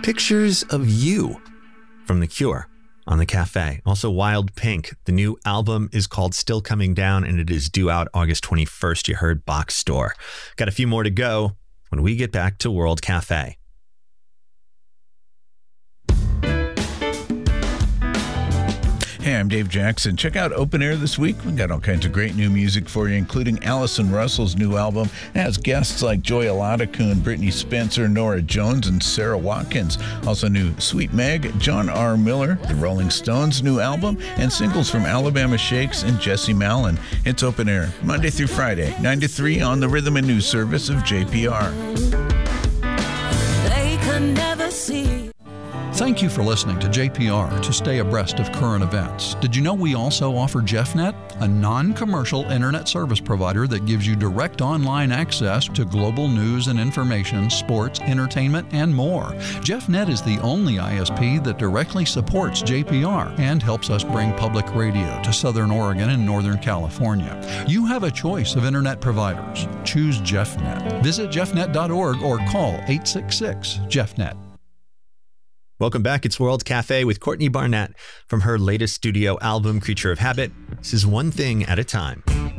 pictures of you from The Cure on the cafe. Also, Wild Pink. The new album is called Still Coming Down, and it is due out August 21st. You heard Box Store. Got a few more to go when we get back to World Cafe. Hey, I'm Dave Jackson. Check out Open Air this week. We've got all kinds of great new music for you, including Allison Russell's new album. It has guests like Joy Aladakun, Brittany Spencer, Nora Jones, and Sarah Watkins. Also new Sweet Meg, John R. Miller, the Rolling Stones' new album, and singles from Alabama Shakes and Jesse Malin. It's Open Air, Monday through Friday, 9 to 3 on the Rhythm and News Service of JPR. They could never see. Thank you for listening to JPR to stay abreast of current events. Did you know we also offer JeffNet, a non-commercial internet service provider that gives you direct online access to global news and information, sports, entertainment, and more. JeffNet is the only ISP that directly supports JPR and helps us bring public radio to Southern Oregon and Northern California. You have a choice of internet providers. Choose JeffNet. Visit jeffnet.org or call 866-JeffNet. Welcome back. It's World Cafe with Courtney Barnett from her latest studio album, Creature of Habit. This is One Thing at a Time.